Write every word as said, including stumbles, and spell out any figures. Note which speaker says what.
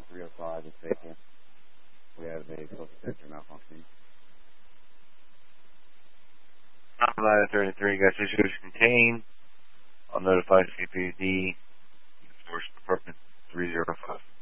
Speaker 1: three oh five is vacant. We have a close detector malfunction.
Speaker 2: nine thirty-three, gas issues contained. I'll notify C P D, Force Department three oh five.